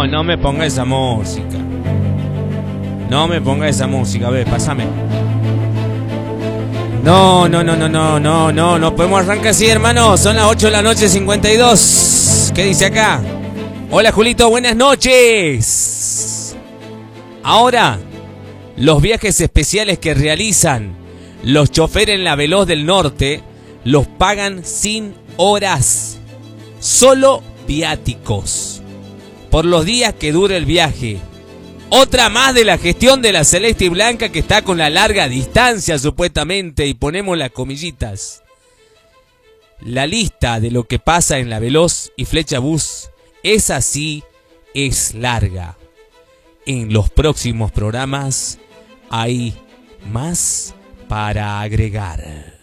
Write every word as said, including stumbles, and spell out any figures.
No, no me ponga esa música. No me ponga esa música, a ver, pásame. No, no, no, no, no, no, no, no podemos arrancar así, hermano. Son las ocho de la noche, cincuenta y dos. ¿Qué dice acá? Hola, Julito, buenas noches. Ahora, los viajes especiales que realizan los choferes en la Veloz del Norte los pagan sin horas. Solo viáticos. Por los días que dure el viaje. Otra más de la gestión de la Celeste y Blanca, que está con la larga distancia supuestamente, y ponemos las comillitas. La lista de lo que pasa en la Veloz y Flecha Bus es así, es larga. En los próximos programas hay más para agregar.